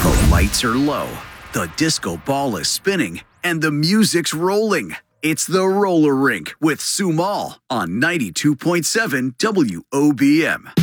The lights are low, the disco ball is spinning, and the music's rolling. It's the Roller Rink with Sumal on 92.7 WOBM.